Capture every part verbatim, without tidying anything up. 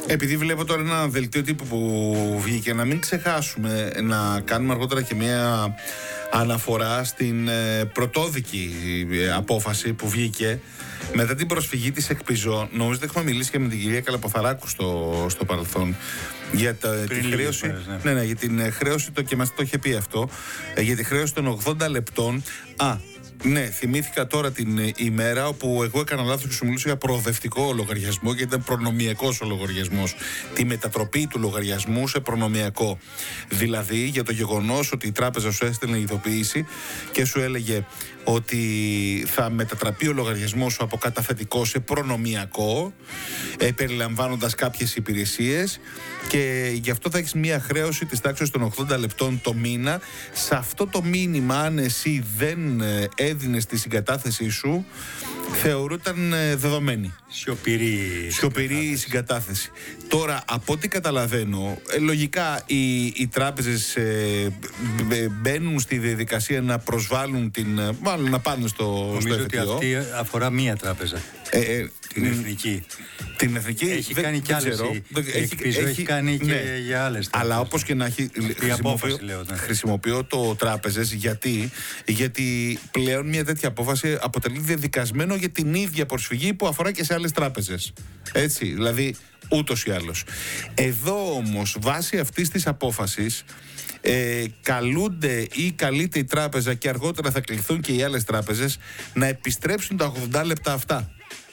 Επειδή βλέπω τώρα ένα δελτίο τύπου που βγήκε, να μην ξεχάσουμε να κάνουμε αργότερα και μια αναφορά στην πρωτόδικη απόφαση που βγήκε μετά την προσφυγή της Εκπιζώ. Νομίζω ότι έχουμε μιλήσει και με την κυρία Καλαποθαράκου στο, στο παρελθόν για τα, τη χρέωση, μέρες, ναι. Ναι, ναι, για την χρέωση το, και μας το είχε πει αυτό, για τη χρέωση των ογδόντα λεπτών. Α, ναι, θυμήθηκα τώρα την ημέρα όπου εγώ έκανα λάθος και σου μιλούσα για προοδευτικό λογαριασμό, γιατί ήταν προνομιακός ο λογαριασμός. Τη μετατροπή του λογαριασμού σε προνομιακό. Δηλαδή για το γεγονός ότι η τράπεζα σου έστελνε ειδοποίηση και σου έλεγε ότι θα μετατραπεί ο λογαριασμός σου από καταθετικό σε προνομιακό, ε, περιλαμβάνοντας κάποιες υπηρεσίες, και γι' αυτό θα έχεις μία χρέωση της τάξης των ογδόντα λεπτών το μήνα. Σε αυτό το μήνυμα, αν εσύ δεν έδινες τη συγκατάθεσή σου, θεωρούταν δεδομένη. Σιωπηρή, Σιωπηρή συγκατάθεση. συγκατάθεση. Τώρα, από ό,τι καταλαβαίνω, ε, λογικά οι, οι τράπεζες ε, μπαίνουν στη διαδικασία να προσβάλλουν την... μάλλον να πάνε στο, Νομίζω στο ότι αυτή αφορά μία τράπεζα. Ε, ε, την εθνική. Την εθνική έχει δεν, κάνει δεν κι άλλες. ξέρω. Έχει, έχει, έχει κάνει και ναι. για άλλες τράπεζες. Αλλά όπως και να έχει, χρησιμοποιώ, απόφαση, λέω, ναι. χρησιμοποιώ το τράπεζες γιατί, γιατί πλέον μια τέτοια απόφαση αποτελεί δεδικασμένο για την ίδια προσφυγή που αφορά και σε άλλες τράπεζες. Έτσι, δηλαδή ούτως ή άλλως. Εδώ όμως, βάσει αυτής της απόφασης, Ε, καλούνται ή καλείται η τράπεζα, και αργότερα θα κληθούν και οι άλλες τράπεζες, να επιστρέψουν τα ογδόντα λεπτά αυτά.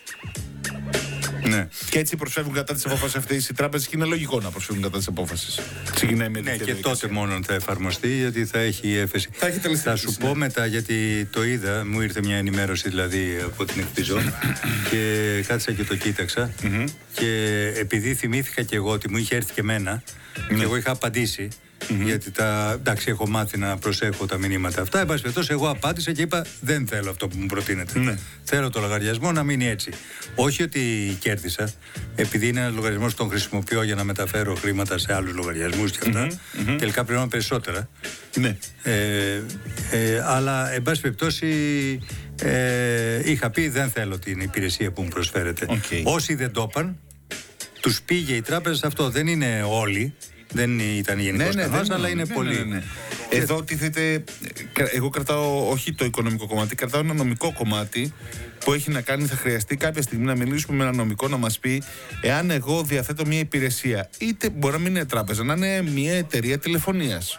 Ναι. Και έτσι προσφεύγουν κατά της απόφασης αυτής οι τράπεζες, και είναι λογικό να προσφεύγουν κατά της απόφασης. Ξεκινάει με ναι, και τότε μόνο θα εφαρμοστεί, γιατί θα έχει η έφεση. Θα, έχει θα σου ναι. πω μετά, γιατί το είδα, μου ήρθε μια ενημέρωση δηλαδή από την Εκπιζώ και κάτσα και το κοίταξα. Mm-hmm. Και επειδή θυμήθηκα και εγώ ότι μου είχε έρθει και εμένα, mm-hmm. και εγώ είχα απαντήσει. Mm-hmm. Γιατί τα, εντάξει, έχω μάθει να προσέχω τα μηνύματα αυτά. Εν πάση περιπτώσει, εγώ απάντησα και είπα: δεν θέλω αυτό που μου προτείνετε. Mm-hmm. Θέλω το λογαριασμό να μείνει έτσι. Όχι ότι κέρδισα, επειδή είναι ένα λογαριασμό που τον χρησιμοποιώ για να μεταφέρω χρήματα σε άλλους λογαριασμούς και αυτά. Mm-hmm. Τελικά πληρώνω περισσότερα. Mm-hmm. Ε, ε, αλλά, εν πάση περιπτώσει, ε, είχα πει: δεν θέλω την υπηρεσία που μου προσφέρετε. Okay. Όσοι δεν το είπαν, τους πήγε η τράπεζα σε αυτό. Δεν είναι όλοι. Δεν ήταν γενικός ναι, ναι, κανόνας, ναι, αλλά ναι, είναι ναι, πολύ. Ναι, ναι. Εδώ τίθεται. Εγώ κρατάω όχι το οικονομικό κομμάτι, κρατάω ένα νομικό κομμάτι που έχει να κάνει. Θα χρειαστεί κάποια στιγμή να μιλήσουμε με ένα νομικό να μας πει εάν εγώ διαθέτω μια υπηρεσία. Είτε μπορεί να μην είναι τράπεζα, να είναι μια εταιρεία τηλεφωνίας.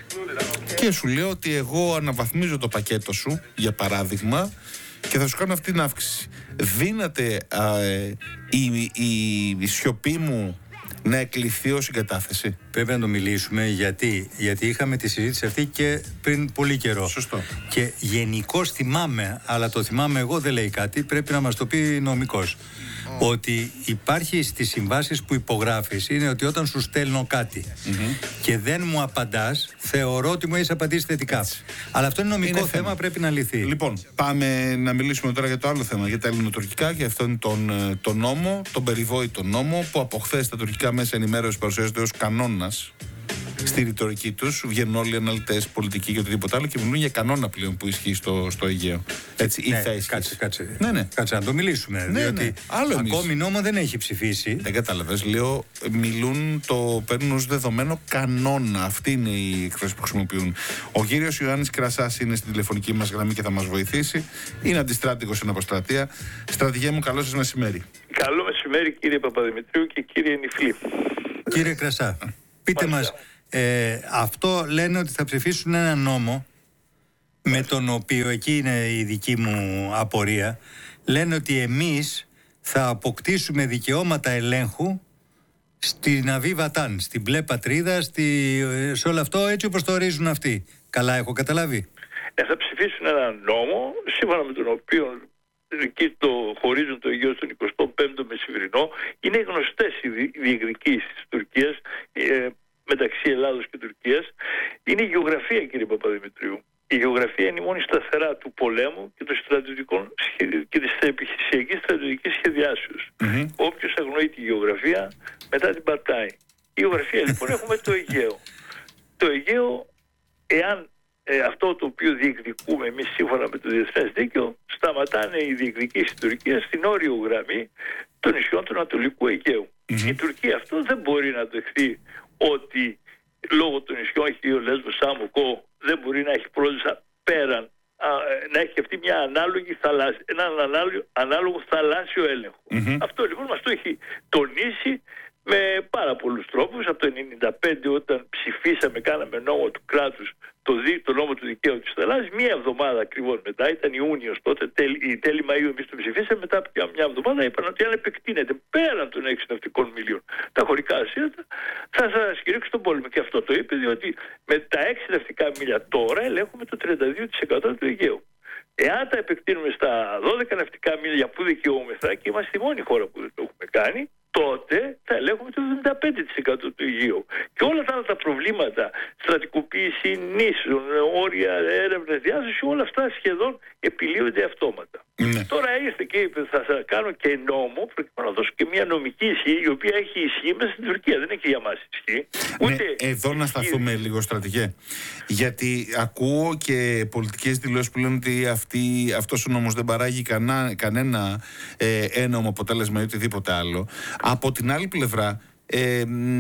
Και σου λέω ότι εγώ αναβαθμίζω το πακέτο σου, για παράδειγμα, και θα σου κάνω αυτή την αύξηση. Δύναται α, ε, η, η, η σιωπή μου να εκλειθεί ως συγκατάθεση? Πρέπει να το μιλήσουμε, γιατί, γιατί είχαμε τη συζήτηση αυτή και πριν πολύ καιρό. Σωστό. Και γενικώς θυμάμαι, αλλά το θυμάμαι εγώ, δεν λέει κάτι, πρέπει να μας το πει νομικός. Mm. Ότι υπάρχει στις συμβάσεις που υπογράφεις, είναι ότι όταν σου στέλνω κάτι mm-hmm. και δεν μου απαντάς, θεωρώ ότι μου έχεις απαντήσει θετικά. Έτσι. Αλλά αυτό είναι νομικό είναι θέμα, θέμα, πρέπει να λυθεί. Λοιπόν, πάμε να μιλήσουμε τώρα για το άλλο θέμα, για τα ελληνοτουρκικά, και αυτό είναι τον, τον νόμο, τον περιβόητο νόμο, που από χθες τα τουρκικά μέσα ενημέρωση παρουσιάζονται ως κανόνας στη ρητορική τους. Βγαίνουν όλοι οι αναλυτές, πολιτικοί και οτιδήποτε άλλο και μιλούν για κανόνα πλέον που ισχύει στο, στο Αιγαίο. Έτσι, ναι, ή θα ισχύει. Κάτσε, κάτσε. Ναι, ναι. Κάτσε να το μιλήσουμε. Ναι, διότι ναι. Άλλο ακόμη εμείς. νόμο δεν έχει ψηφίσει. Δεν κατάλαβες. Λέω, μιλούν, το παίρνουν ως δεδομένο κανόνα. Αυτή είναι η εκφράση που χρησιμοποιούν. Ο κύριος Ιωάννης Κρασάς είναι στην τηλεφωνική μας γραμμή και θα μας βοηθήσει. Είναι αντιστράτηγος στην αποστρατεία. Στρατηγέ μου, καλό σας μεσημέρι. Καλό μεσημέρι, κύριε Παπαδημητρίου και κύριε Νιφλή. Κύριε Κρασά, πείτε μας, ε, αυτό λένε ότι θα ψηφίσουν ένα νόμο με τον οποίο, εκεί είναι η δική μου απορία, λένε ότι εμείς θα αποκτήσουμε δικαιώματα ελέγχου στην Αβί Βατάν, στην μπλε πατρίδα, στη, σε όλο αυτό έτσι όπως το ορίζουν αυτοί. Καλά έχω καταλάβει? Ε, θα ψηφίσουν ένα νόμο σύμφωνα με τον οποίο εκεί το χωρίζουν το Αιγαίο στον εικοστό πέμπτο μεσημβρινό. Είναι γνωστές οι διεκδικήσεις της Τουρκίας ε, μεταξύ Ελλάδος και Τουρκίας. Είναι η γεωγραφία, κύριε Παπαδημητρίου. Η γεωγραφία είναι η μόνη σταθερά του πολέμου και των στρατιωτικών και της επιχειρησιακής στρατιωτικής σχεδιάσεως. Mm-hmm. Όποιος αγνοεί τη γεωγραφία μετά την πατάει. Η γεωγραφία λοιπόν έχουμε το Αιγαίο. Το Αιγαίο, εάν ε, αυτό το οποίο διεκδικούμε εμείς σύμφωνα με το διεθνές δίκαιο, σταματάνε οι διεκδικήσεις της Τουρκίας στην όριο γραμμή των νησιών του Ανατολικού Αιγαίου. Mm-hmm. Η Τουρκία αυτό δεν μπορεί να δεχθεί ότι λόγω των νησιών έχει ο Λέσβος, Σάμο, δεν μπορεί να έχει πρόσβαση πέραν, α, να έχει αυτή μια ανάλογη θαλάσσι, ένα ανάλογο, ανάλογο θαλάσσιο έλεγχο. Mm-hmm. Αυτό λοιπόν μας το έχει τονίσει με πάρα πολλούς τρόπους. Από το ενενήντα πέντε όταν ψηφίσαμε, κάναμε νόμο του κράτους, το, δι, το νόμο του δικαίου της θαλάσσης, μία εβδομάδα ακριβώς μετά, ήταν Ιούνιος τότε, τέλη, τέλη Μαΐου εμείς το ψηφίσαμε, μετά από μια εβδομάδα είπαν ότι αν επεκτείνεται πέραν των έξι ναυτικών μιλίων τα χωρικά ασύρματα, θα σας κηρύξω τον πόλεμο. Και αυτό το είπε διότι με τα έξι ναυτικά μίλια τώρα ελέγχουμε το τριάντα δύο τοις εκατό του Αιγαίου. Εάν τα επεκτείνουμε στα δώδεκα ναυτικά μίλια που δικαιούμεθα, και είμαστε η μόνη χώρα που δεν το έχουμε κάνει, τότε θα ελέγχουμε το εβδομήντα πέντε τοις εκατό του Αιγαίου. Και όλα τα άλλα τα προβλήματα, στρατικοποίηση νήσων, όρια, έρευνες, διάσωση, όλα αυτά σχεδόν επιλύονται αυτόματα. Ναι. Τώρα ήρθε και είπε θα, θα κάνω και νόμο προκειμένου να δώσω και μια νομική ισχύ, η οποία έχει ισχύ μέσα στην Τουρκία, δεν έχει για μας ισχύ. Ούτε ναι, εδώ ισχύ... να σταθούμε λίγο, στρατηγέ. Γιατί ακούω και πολιτικές δηλώσεις που λένε ότι αυτή, αυτός ο νόμος δεν παράγει κανά, κανένα ε, ένομο αποτέλεσμα ή οτιδήποτε άλλο. Από την άλλη πλευρά ε,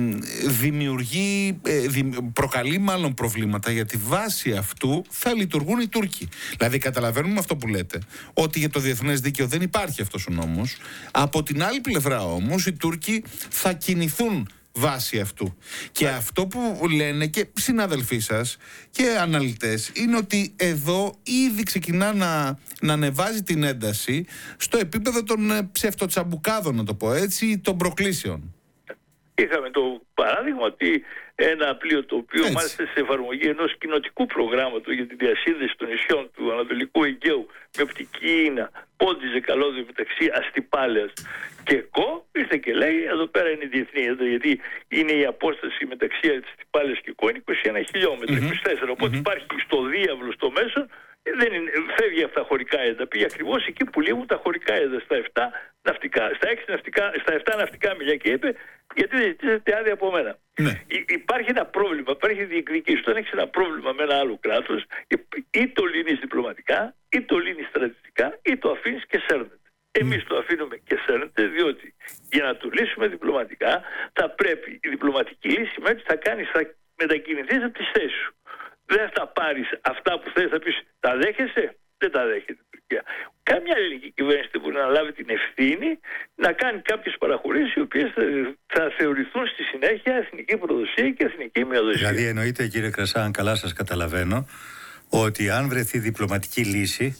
δημιουργεί, ε, δη, προκαλεί μάλλον προβλήματα, γιατί βάσει αυτού θα λειτουργούν οι Τούρκοι. Δηλαδή καταλαβαίνουμε αυτό που λέτε, ότι για το διεθνές δίκαιο δεν υπάρχει αυτός ο νόμος. Από την άλλη πλευρά όμως οι Τούρκοι θα κινηθούν βάσει αυτού. Και αυτό που λένε και συνάδελφοί σας και αναλυτές είναι ότι εδώ ήδη ξεκινά να, να ανεβάζει την ένταση στο επίπεδο των ψευτοτσαμπουκάδων, να το πω έτσι, των προκλήσεων. Είχαμε το παράδειγμα ότι ένα πλοίο το οποίο έτσι, μάλιστα σε εφαρμογή ενός κοινοτικού προγράμματος για τη διασύνδεση των νησιών του Ανατολικού Αιγαίου με οπτική ίνα πόντιζε καλώδιο μεταξύ Αστυπάλαιας και Κο, ήρθε και λέει εδώ πέρα είναι διεθνή, εδώ, γιατί είναι η απόσταση μεταξύ Αστυπάλαιας και Κο είναι είκοσι ένα χιλιόμετρα, mm-hmm. είκοσι τέσσερα, οπότε mm-hmm. υπάρχει στο διάβλο στο μέσο, δεν είναι, φεύγει από τα χωρικά έδαφη, πήγε ακριβώς εκεί που λήγουν τα χωρικά έδαφη, στα επτά ναυτικά, στα, έξι ναυτικά, στα επτά ναυτικά μιλιά, και είπε γιατί δεν ζητήσετε άδεια από μένα. Ναι. Υ- υπάρχει ένα πρόβλημα, υπάρχει διεκδικήση. Όταν έχεις ένα πρόβλημα με ένα άλλο κράτος, ή το λύνεις διπλωματικά, ή το λύνεις στρατιωτικά, ή το αφήνεις και σέρνεται. Εμείς mm. το αφήνουμε και σέρνεται, διότι για να το λύσουμε διπλωματικά θα πρέπει η διπλωματική λύση σημαίνει ότι θα κάνεις, θα μετακινηθείς από τις θέσεις σου. Δεν θα πάρεις αυτά που θες, θα πεις τα δέχεσαι, δεν τα δέχεται η Τουρκία. Κάμια ελληνική κυβέρνηση δεν μπορεί να λάβει την ευθύνη να κάνει κάποιες παραχωρήσεις οι οποίες θα, θα θεωρηθούν στη συνέχεια εθνική προδοσία και εθνική μειοδοσία. Δηλαδή εννοείται, κύριε Κρασά, αν καλά σας καταλαβαίνω, ότι αν βρεθεί διπλωματική λύση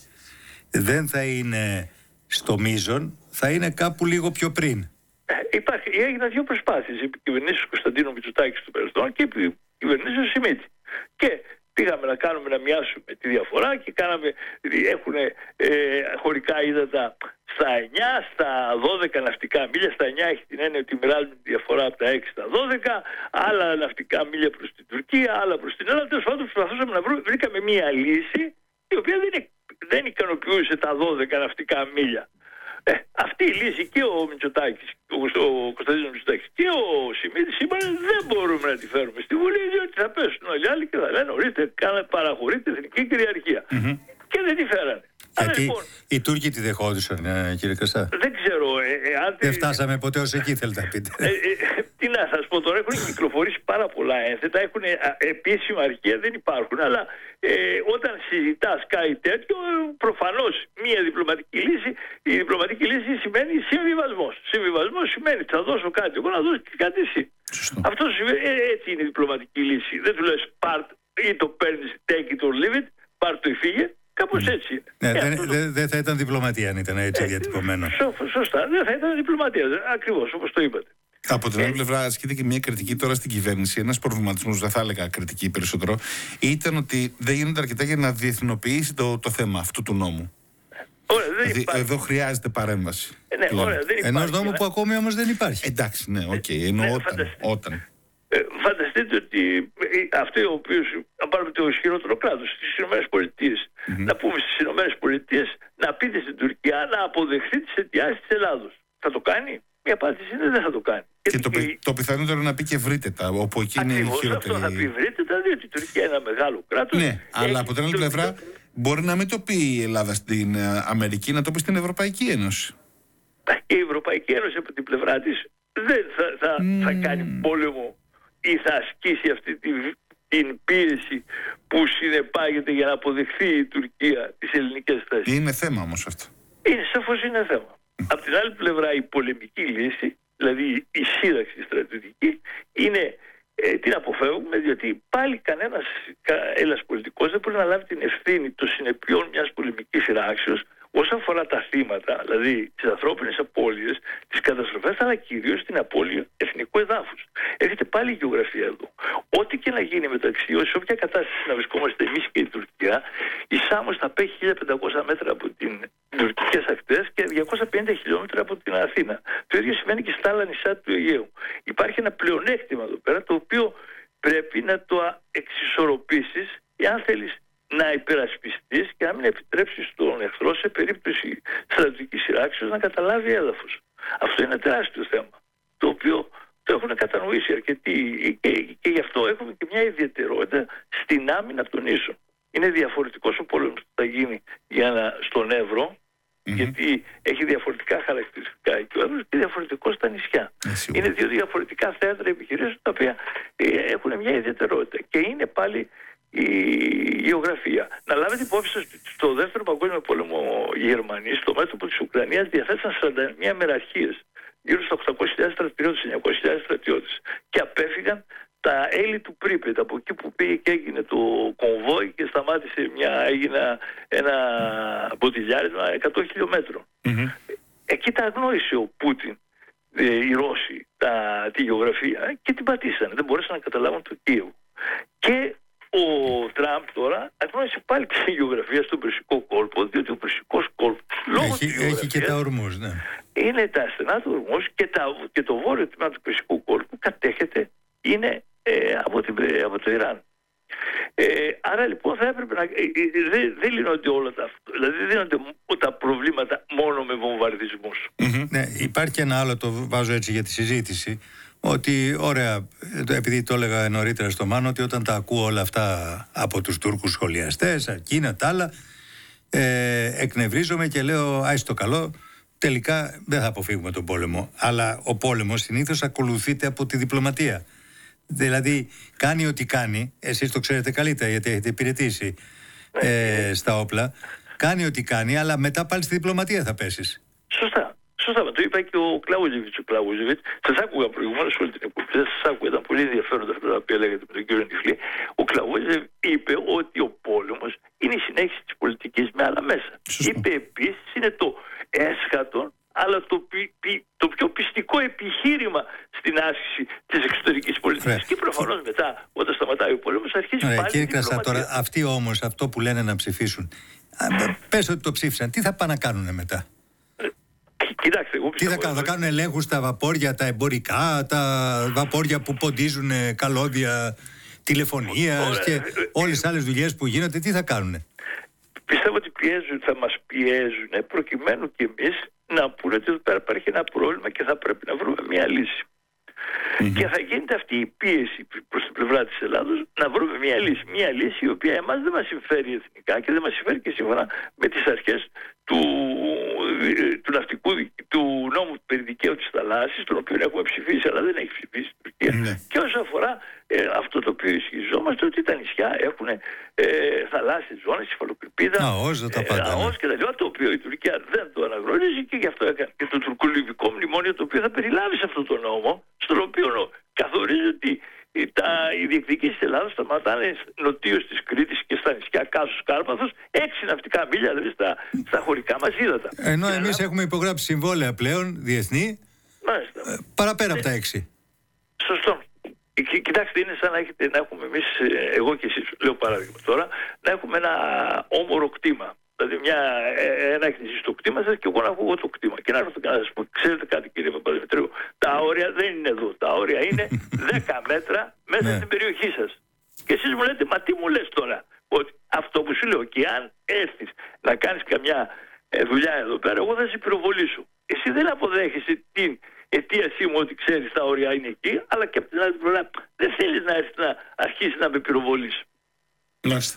δεν θα είναι στο μείζον, θα είναι κάπου λίγο πιο πριν. Ε, υπάρχει, έγιναν δύο προσπάθειες, οι κυβερνήσεις Κωνσταντίνου Μητσοτάκη στο παρελθόν και οι κυβερνήσεις Σιμίτη. Και πήγαμε να κάνουμε να μοιάσουμε τη διαφορά και κάναμε, έχουν ε, χωρικά ύδατα στα εννιά, στα δώδεκα ναυτικά μίλια. Στα εννιά έχει την έννοια ότι μοιράζουμε τη διαφορά από τα έξι στα δώδεκα, άλλα ναυτικά μίλια προς την Τουρκία, άλλα προς την Ελλάδα. Τέλος πάντων προσπαθούσαμε να βρούμε, βρήκαμε μία λύση η οποία δεν, δεν ικανοποιούσε τα δώδεκα ναυτικά μίλια. Ε, αυτή η λύση και ο Μητσοτάκης, ο, ο Κωνσταντίνος Μητσοτάκης και ο Σιμίτης είπαν δεν μπορούμε να τη φέρουμε στη Βουλή, διότι θα πέσουν όλοι οι άλλοι και θα λένε ορίστε, παραχωρείτε εθνική κυριαρχία. Mm-hmm. Και δεν τη φέρανε. Γιατί λοιπόν, οι Τούρκοι τη δεχόντουσαν, ε, κύριε Κρασά. Δεν ξέρω. Ε, ε, αν δεν φτάσαμε ποτέ ως εκεί, θέλετε να πείτε. Ε, ε, τι να σας πω τώρα, έχουν κυκλοφορήσει πάρα πολλά ένθετα, έχουν επίσημα αρχεία, δεν υπάρχουν, αλλά ε, όταν συζητάς κάτι τέτοιο, προφανώς μια διπλωματική λύση, η διπλωματική λύση σημαίνει συμβιβασμός. Συμβιβασμός σημαίνει θα δώσω κάτι εγώ, να δώσω και κάτι εσύ. Σωστό. Αυτό σημαίνει, ε, έτσι είναι η διπλωματική λύση. Δεν του λες part ή το παίρνεις, take it or leave it, πάρ' το ή φύγε. Κάπως έτσι. Ναι, ε, δεν το... δε, δε θα ήταν διπλωματία αν ήταν έτσι ε, διατυπωμένο. Σω, σωστά, δεν θα ήταν διπλωματία. Ακριβώς όπως το είπατε. Από την άλλη πλευρά, ασκείται και μια κριτική τώρα στην κυβέρνηση. Ένας προβληματισμός, δεν θα έλεγα κριτική περισσότερο, ήταν ότι δεν γίνεται αρκετά για να διεθνοποιήσει το, το θέμα αυτού του νόμου. Ωραία, δεν δηλαδή, εδώ χρειάζεται παρέμβαση. Ε, ναι, ωραία, δεν υπάρχει. Ενός νόμου που ακόμη όμως δεν υπάρχει. Εντάξει, ναι, οκ. Okay, ενώ ναι, όταν. όταν. Ε, φανταστείτε ότι αυτοί οι οποίοι, να πάρουμε το ισχυρότερο κράτος, στις ΗΠΑ, mm-hmm. να πούμε στις ΗΠΑ να πείτε στην Τουρκία να αποδεχθεί τις αιτιάσεις της Ελλάδος. Θα το κάνει? Η απάντηση είναι δεν θα το κάνει. Και, και το, και... το πιθανότερο να πει και βρείτε τα, όπου εκεί είναι η χειρότερη. Αυτό θα πει βρείτε τα, διότι η Τουρκία είναι ένα μεγάλο κράτος. Ναι, αλλά από την άλλη πλευρά μπορεί να μην το πει η Ελλάδα στην Αμερική, να το πει στην Ευρωπαϊκή Ένωση. Και η Ευρωπαϊκή Ένωση από την πλευρά της δεν θα, θα, mm. θα κάνει πόλεμο ή θα ασκήσει αυτή τη, την πίεση που συνεπάγεται για να αποδεχθεί η Τουρκία τις ελληνικές θέσεις. Είναι θέμα όμως αυτό. Είναι, σαφώς είναι θέμα. Mm. Απ' την άλλη πλευρά η πολεμική λύση, δηλαδή η σύραξη στρατιωτική, είναι, ε, την αποφεύγουμε, διότι πάλι κανένας Έλληνας πολιτικός δεν μπορεί να λάβει την ευθύνη των συνεπειών μιας πολεμικής σειράξεως όσον αφορά τα θύματα, δηλαδή τις ανθρώπινες απώλειες, τις καταστροφές, αλλά κυρίως την απώλεια εθνικού εδάφους. Έρχεται πάλι η γεωγραφία εδώ. Ό,τι και να γίνει μεταξύ, σε όποια κατάσταση να βρισκόμαστε εμείς και η Τουρκία, η Σάμος θα απέχει χίλια πεντακόσια μέτρα από την τουρκικές ακτές και διακόσια πενήντα χιλιόμετρα από την Αθήνα. Το ίδιο σημαίνει και στα άλλα νησιά του Αιγαίου. Υπάρχει ένα πλεονέκτημα εδώ πέρα, το οποίο πρέπει να το εξισορροπήσεις, εάν θέλεις να υπερασπιστείς και να μην επιτρέψεις στον εχθρό σε περίπτωση στρατιωτικής σειράξεως να καταλάβει έδαφος. Αυτό είναι ένα τεράστιο θέμα, το οποίο το έχουν κατανοήσει αρκετοί και, και γι' αυτό έχουμε και μια ιδιαιτερότητα στην άμυνα των ίσων. Είναι διαφορετικός ο πόλεμος που θα γίνει για να, στον Εύρο, mm-hmm. γιατί έχει διαφορετικά χαρακτηριστικά εκεί ο Εύρος και διαφορετικό στα νησιά. Mm-hmm. Είναι δύο διαφορετικά θέατρα επιχειρήσεων τα οποία ε, έχουν μια ιδιαιτερότητα και είναι πάλι η γεωγραφία. Να λάβετε υπόψη σας ότι στο δεύτερο παγκόσμιο πόλεμο οι Γερμανοί στο μέτωπο της Ουκρανίας διαθέσαν σαράντα μία μεραρχίες, γύρω στα οκτακόσιες χιλιάδες στρατιώτες, εννιακόσιες χιλιάδες στρατιώτες, και απέφυγαν τα έλη του Πρίπετ, από εκεί που πήγε και έγινε το κομβόι και σταμάτησε μια, έγινε ένα μποτιλιάρισμα εκατό χιλιόμετρων. Mm-hmm. Εκεί τα αγνόησε ο Πούτιν, οι Ρώσοι, τα, τη γεωγραφία και την πατήσανε. Δεν μπορέσαν να καταλάβουν το Κίεβο. Και ο Τραμπ τώρα αγνώρισε πάλι τη γεωγραφία στον Περσικό κόλπο, διότι ο Περσικός κόλπος λόγω έχει, της έχει και τα ορμούς, ναι. Είναι τα στενά του ορμούς και, και το βόρειο τμήμα του Περσικού κόλπου κατέχεται, είναι ε, από, την, από το Ιράν. Ε, άρα λοιπόν θα έπρεπε να... Ε, δεν δε λύνονται όλα τα... Δηλαδή δεν λύνονται τα προβλήματα μόνο με βομβαρδισμούς. Mm-hmm. Ναι, υπάρχει και ένα άλλο, το βάζω έτσι για τη συζήτηση, ότι ωραία, επειδή το έλεγα νωρίτερα στο Μάνο, ότι όταν τα ακούω όλα αυτά από τους Τούρκους σχολιαστές, εκείνα τα άλλα, ε, εκνευρίζομαι και λέω άι στο καλό, τελικά δεν θα αποφύγουμε τον πόλεμο. Αλλά ο πόλεμος συνήθως ακολουθείται από τη διπλωματία. Δηλαδή κάνει ό,τι κάνει, εσείς το ξέρετε καλύτερα γιατί έχετε υπηρετήσει ε, στα όπλα, κάνει ό,τι κάνει, αλλά μετά πάλι στη διπλωματία θα πέσεις. Σωστά. Σωστά, το είπα και ο Κλαούζεβιτς. Ο Κλαούζεβιτς, σας άκουγα προηγουμένως όλη την εκπομπή, σας άκουγα, ήταν πολύ ενδιαφέροντα αυτά τα οποία λέγατε με τον κύριο Νιφλή. Ο Κλαούζεβιτς είπε ότι ο πόλεμος είναι η συνέχιση της πολιτικής με άλλα μέσα. Σωστά. Είπε επίσης είναι το έσχατο, αλλά το, πι, πι, το πιο πιστικό επιχείρημα στην άσκηση της εξωτερικής πολιτικής. Ρε. Και προφανώς μετά, όταν σταματάει ο πόλεμος, αρχίζει Ρε, πάλι κύριε Κρασά, τώρα αυτοί όμως αυτό που λένε να ψηφίσουν, πες ότι το ψήφισαν, τι θα πάνε να κάνουν μετά? Κοιτάξτε, εγώ τι θα κάνουν, θα κάνουν ελέγχους στα βαπόρια, τα εμπορικά, τα βαπόρια που ποντίζουν καλώδια τηλεφωνίας και όλες τις άλλες δουλειές που γίνονται, τι θα κάνουν? Πιστεύω ότι πιέζουν, θα μας πιέζουν προκειμένου και εμείς να πούνε ότι εδώ πέρα υπάρχει ένα πρόβλημα και θα πρέπει να βρούμε μια λύση. Mm-hmm. Και θα γίνεται αυτή η πίεση προς την πλευρά της Ελλάδος να βρούμε μια λύση. Μια λύση η οποία εμάς δεν μας συμφέρει εθνικά και δεν μας συμφέρει και σύμφωνα με τις αρχές του, του ναυτικού, του νόμου περί δικαίου της θαλάσσης, τον οποίο έχουμε ψηφίσει αλλά δεν έχει ψηφίσει η Τουρκία. Mm-hmm. Και όσο αφορά ε, αυτό το οποίο ισχυριζόμαστε, ότι τα νησιά έχουν ε, θαλάσσιες ζώνες, υφαλοκρηπίδα, ΑΟΣ και τα λοιπά, το οποίο η Τουρκία δεν το αναγνωρίζει και γι' αυτό έκανε και το τουρκολιβικό μνημόνιο, το οποίο θα περιλάβει σε αυτό το νόμο, στον οποίο καθορίζει ότι τα, οι διεκδικήσεις της Ελλάδας σταματάνε νοτίως της Κρήτης και στα νησιά Κάσος Κάρπαθος, έξι ναυτικά μίλια δηλαδή στα, στα χωρικά μας ύδατα. Ενώ και εμείς να... έχουμε υπογράψει συμβόλαια πλέον διεθνή, ε, παραπέρα από τα έξι. Σωστό. Κι, κοιτάξτε, είναι σαν να, έχετε, να έχουμε εμείς, εγώ και εσείς, λέω παράδειγμα τώρα, να έχουμε ένα όμορο κτήμα. Δηλαδή, μια, ένα έχετε εσείς το κτήμα σας και εγώ να έχω εγώ το κτήμα. Και να έρθω και να σας πω, ξέρετε κάτι κύριε Παπαδημητρίου, τα όρια δεν είναι εδώ. Τα όρια είναι δέκα μέτρα μέσα στην περιοχή σας. Και εσείς μου λέτε, μα τι μου λες τώρα? Ότι αυτό που σου λέω, και αν έρθεις να κάνεις καμιά δουλειά εδώ πέρα, εγώ θα σε πυροβολήσω. Εσύ δεν αποδέχεσαι την αιτίασή μου ότι ξέρεις τα όρια είναι εκεί, αλλά και από την άλλη πλευρά δεν θέλεις να έρθεις να αρχίσεις να με πυροβολείς. Μάλιστα.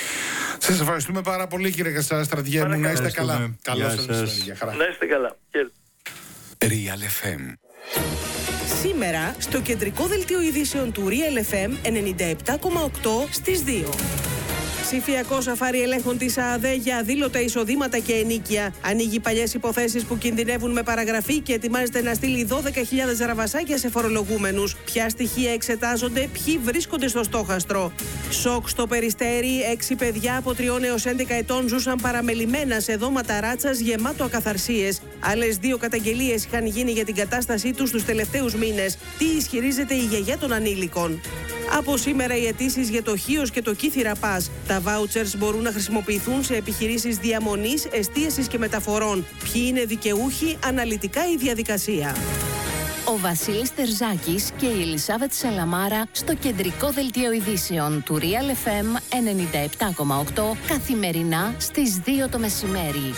Σας ευχαριστούμε πάρα πολύ κύριε Κρασά, στρατηγέ μου, να είστε καλά. Καλώς σας. Να είστε καλά. Real εφ εμ. Σήμερα στο κεντρικό δελτίο ειδήσεων του Real εφ εμ ενενήντα επτά κόμμα οκτώ στις δύο. Ψηφιακό σαφάρι ελέγχων της ΑΔΕ για αδήλωτα εισοδήματα και ενίκεια. Ανοίγει παλιές υποθέσεις που κινδυνεύουν με παραγραφή και ετοιμάζεται να στείλει δώδεκα χιλιάδες ραβασάκια σε φορολογούμενους. Ποια στοιχεία εξετάζονται, ποιοι βρίσκονται στο στόχαστρο. Σοκ στο Περιστέρι, έξι παιδιά από τριών έως έντεκα ετών ζούσαν παραμελημένα σε δώματα ράτσας γεμάτο ακαθαρσίες. Άλλες δύο καταγγελίες είχαν γίνει για την κατάστασή τους τους τελευταίους μήνες. Τι ισχυρίζεται η γιαγιά των ανήλικων. Από σήμερα οι αιτήσεις για το Χίος και το Κύθυρα Πας. Τα βάουτσερς μπορούν να χρησιμοποιηθούν σε επιχειρήσεις διαμονής, εστίασης και μεταφορών. Ποιοι είναι δικαιούχοι, αναλυτικά η διαδικασία. Ο Βασίλης Τερζάκης και η Ελισάβετ Σαλαμάρα στο κεντρικό δελτίο ειδήσεων του Real εφ εμ ενενήντα επτά κόμμα οκτώ καθημερινά στις δύο το μεσημέρι.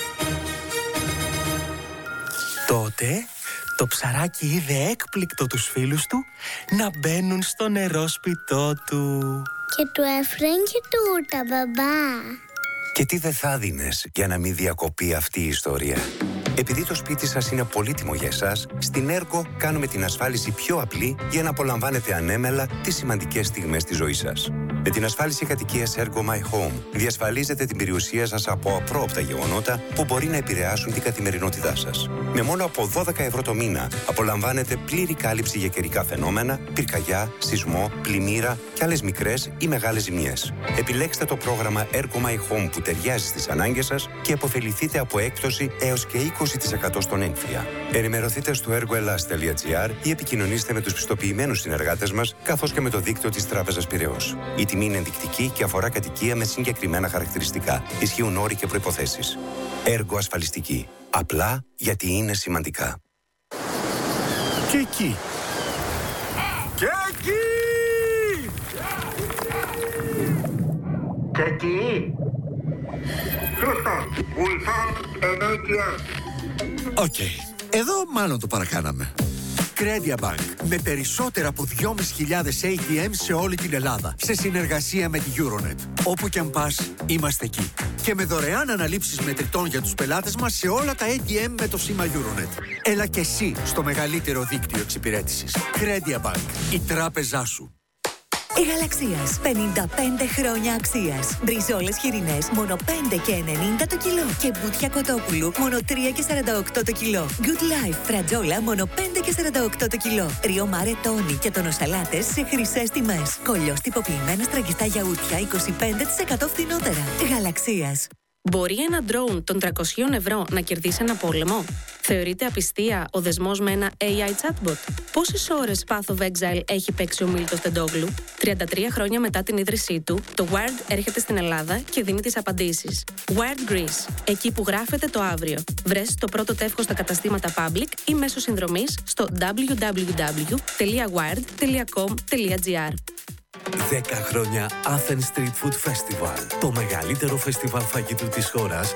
Τότε το ψαράκι είδε έκπληκτο τους φίλους του να μπαίνουν στο νερόσπιτό του. Και του έφεραν και τούτα, μπαμπά. Και τι δεν θα δίνες για να μην διακοπεί αυτή η ιστορία. Επειδή το σπίτι σας είναι πολύτιμο για εσάς, στην Ergo κάνουμε την ασφάλιση πιο απλή για να απολαμβάνετε ανέμελα τις σημαντικές στιγμές της ζωής σας. Με την ασφάλιση κατοικίας Ergo My Home διασφαλίζετε την περιουσία σας από απρόοπτα γεγονότα που μπορεί να επηρεάσουν την καθημερινότητά σας. Με μόνο από δώδεκα ευρώ το μήνα απολαμβάνετε πλήρη κάλυψη για καιρικά φαινόμενα, πυρκαγιά, σεισμό, πλημμύρα και άλλες μικρές ή μεγάλες ζημιές. Επιλέξτε το πρόγραμμα Ergo My Home που ταιριάζει στις ανάγκες σας και επωφεληθείτε από έκπτωση έως και είκοσι τοις εκατό στον έμφυα. Ενημερωθείτε στο ergoelas τελεία gr ή επικοινωνήστε με τους πιστοποιημένους συνεργάτες μας καθώς και με το δίκτυο της Τράπεζας Πειραιώς. Η τιμή είναι ενδεικτική και αφορά κατοικία με συγκεκριμένα χαρακτηριστικά. Ισχύουν όροι και προϋποθέσεις. Έργο ασφαλιστική. Απλά γιατί είναι σημαντικά. Και εκεί. Και εκεί. Και εκεί. Χρήστο, Ulsan ενέκεια. Οκ. Εδώ μάλλον το παρακάναμε. Credia Bank, με περισσότερα από δυόμισι χιλιάδες έι τι εμ σε όλη την Ελλάδα, σε συνεργασία με τη Euronet. Όπου κι αν πας, είμαστε εκεί. Και με δωρεάν αναλήψεις μετρητών για τους πελάτες μας σε όλα τα έι τι εμ με το σήμα Euronet. Έλα και εσύ στο μεγαλύτερο δίκτυο εξυπηρέτησης. Credia Bank, η τράπεζά σου. Γαλαξίας. πενήντα πέντε χρόνια αξίας. Μπριζόλες χοιρινές, μόνο πέντε και ενενήντα το κιλό. Και μπουτια κοτόπουλου, μόνο τρία και σαράντα οκτώ το κιλό. Good Life, φρατζόλα, μόνο πέντε και σαράντα οκτώ το κιλό. Ριο Μάρε Τόνι και τονοσαλάτες σε χρυσές τιμές. Κολλιός τυποποιημένα στραγγιστά γιαούρτια, είκοσι πέντε τοις εκατό φθηνότερα. Γαλαξίας. Μπορεί ένα ντρόουν των τριακόσια ευρώ να κερδίσει ένα πόλεμο? Θεωρείται απιστία ο δεσμός με ένα έι άι chatbot? Πόσες ώρες Path of Exile έχει παίξει ο Μίλτος Τεντόγλου? τριάντα τρία χρόνια μετά την ίδρυσή του, το Wired έρχεται στην Ελλάδα και δίνει τις απαντήσεις. Wired Greece, εκεί που γράφεται το αύριο. Βρες το πρώτο τεύχος στα καταστήματα Public ή μέσω συνδρομής στο double-u double-u double-u τελεία wired τελεία com τελεία gr. δέκα χρόνια Athens Street Food Festival. Το μεγαλύτερο φεστιβάλ φαγητού της χώρας